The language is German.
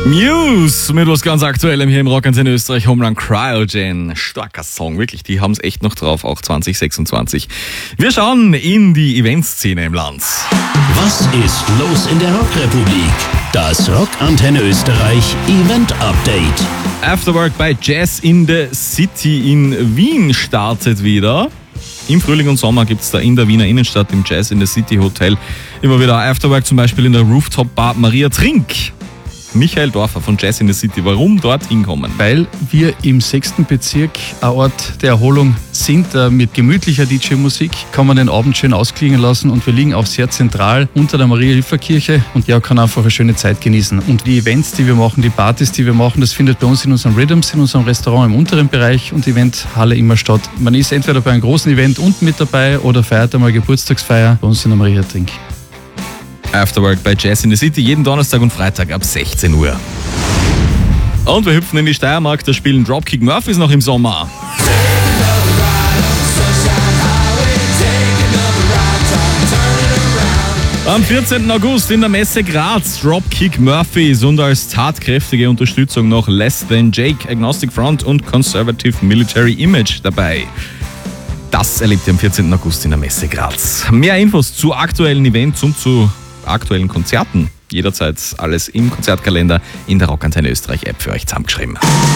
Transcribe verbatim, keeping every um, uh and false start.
Muse mit was ganz Aktuellem hier im Rockantenne Österreich, Homeland Cryogen. Starker Song, wirklich, die haben es echt noch drauf, auch zwanzig sechsundzwanzig. Wir schauen in die Eventszene im Land. Was ist los in der Rockrepublik? Das Rockantenne Österreich Event Update. Afterwork bei Jazz in the City in Wien startet wieder. Im Frühling und Sommer gibt es da in der Wiener Innenstadt im Jazz in the City Hotel immer wieder Afterwork, zum Beispiel in der Rooftop Bar Maria Trink. Michael Dorfer von Jazz in the City, warum dorthin kommen? Weil wir im sechsten Bezirk ein Ort der Erholung sind. Mit gemütlicher D J-Musik kann man den Abend schön ausklingen lassen und wir liegen auch sehr zentral unter der Maria-Hilfer-Kirche und ja, kann einfach eine schöne Zeit genießen. Und die Events, die wir machen, die Partys, die wir machen, das findet bei uns in unserem Rhythms, in unserem Restaurant im unteren Bereich und Eventhalle immer statt. Man ist entweder bei einem großen Event unten mit dabei oder feiert einmal Geburtstagsfeier bei uns in der Maria-Trink. Afterwork bei Jazz in the City, jeden Donnerstag und Freitag ab sechzehn Uhr. Und wir hüpfen in die Steiermark, da spielen Dropkick Murphys noch im Sommer. Am vierzehnten August in der Messe Graz, Dropkick Murphys und als tatkräftige Unterstützung noch Less Than Jake, Agnostic Front und Conservative Military Image dabei. Das erlebt ihr am vierzehnten August in der Messe Graz. Mehr Infos zu aktuellen Events und zu aktuellen Konzerten. Jederzeit alles im Konzertkalender in der Rockantenne Österreich App für euch zusammengeschrieben.